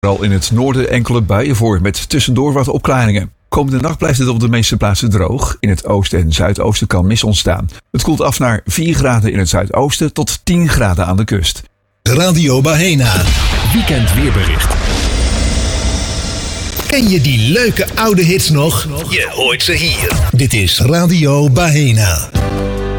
Vooral in het noorden enkele buien voor, met tussendoor wat opklaringen. Komende nacht blijft het op de meeste plaatsen droog. In het oosten en zuidoosten kan mist ontstaan. Het koelt af naar 4 graden in het zuidoosten tot 10 graden aan de kust. Radio Bahena. Weekend weerbericht. Ken je die leuke oude hits nog? Je hoort ze hier. Dit is Radio Bahena.